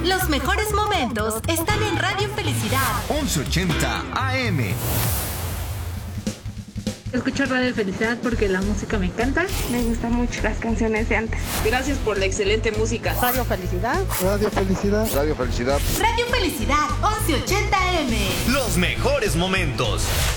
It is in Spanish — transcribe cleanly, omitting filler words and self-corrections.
Los mejores momentos están en Radio Felicidad 1180 AM. Escucho Radio Felicidad porque la música me encanta. Me gustan mucho las canciones de antes. Gracias por la excelente música. Radio Felicidad. Radio Felicidad. Radio Felicidad. Radio Felicidad 1180 AM. Los mejores momentos.